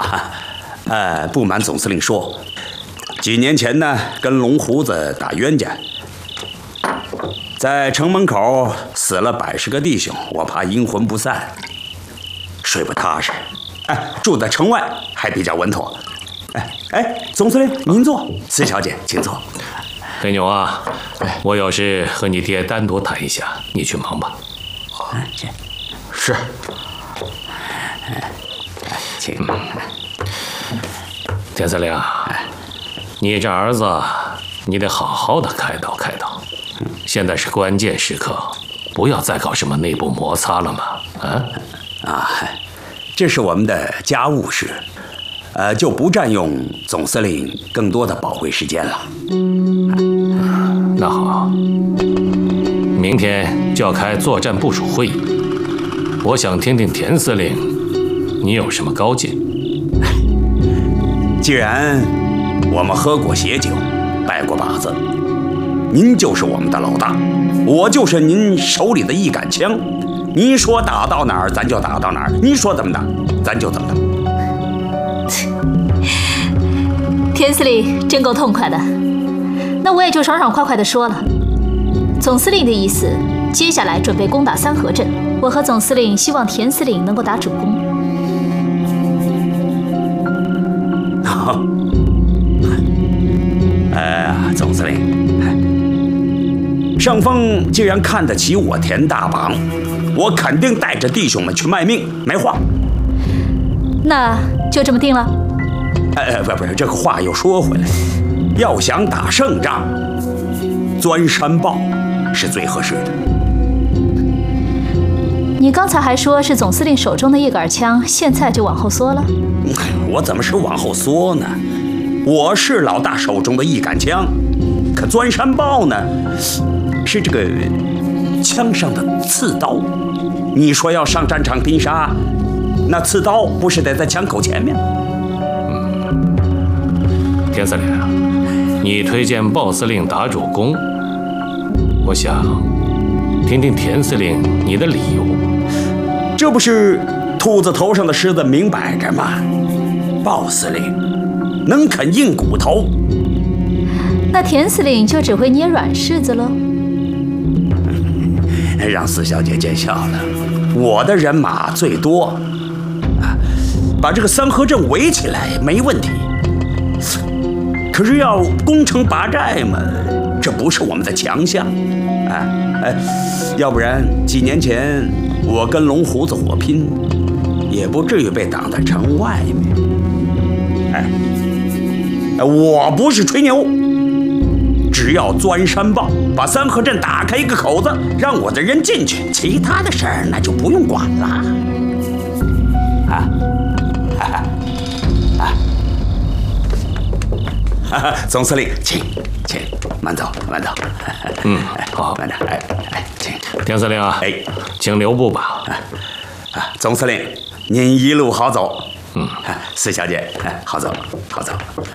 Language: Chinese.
不瞒总司令说，几年前呢，跟龙胡子打冤家，在城门口死了100个弟兄，我怕阴魂不散，睡不踏实。住在城外还比较稳妥。总司令您坐，司小姐请坐。 黑牛啊，我有事和你爹单独谈一下，你去忙吧。 是。 请。 田司令，你这儿子，你得好好的开导开导。现在是关键时刻，不要再搞什么内部摩擦了嘛。 这是我们的家务事，就不占用总司令更多的宝贵时间了。 那好，明天就要开作战部署会议，我想听听田司令，你有什么高见？ 既然我们喝过血酒，拜过把子，您就是我们的老大，我就是您手里的一杆枪。您说打到哪儿，咱就打到哪儿；您说怎么打，咱就怎么打。 田司令真够痛快的，那我也就爽爽快快的说了。总司令的意思，接下来准备攻打三河镇，我和总司令希望田司令能够打主攻。 总司令，上峰既然看得起我田大榜，我肯定带着弟兄们去卖命，没话。 那就这么定了。 不是，这个话又说回来，要想打胜仗，钻山豹是最合适的。 你刚才还说是总司令手中的一杆枪，现在就往后缩了？ 我怎么是往后缩呢？我是老大手中的一杆枪，可钻山豹呢，是这个枪上的刺刀。你说要上战场拼杀，那刺刀不是得在枪口前面吗？ 田司令，你推荐鲍司令打主攻，我想听听田司令你的理由。 这不是兔子头上的虱子明摆着吗？鲍司令能啃硬骨头， 那田司令就只会捏软柿子喽？ 让四小姐见笑了，我的人马最多，把这个三河镇围起来没问题。可是要攻城拔寨嘛，这不是我们的强项。要不然几年前我跟龙胡子火拼，也不至于被挡在城外面。我不是吹牛，只要钻山豹把三河镇打开一个口子，让我的人进去，其他的事儿那就不用管了。总司令，请慢走，慢走。 好， 慢点。请。 田司令啊，请留步吧。 总司令，您一路好走。四小姐，好走，好走。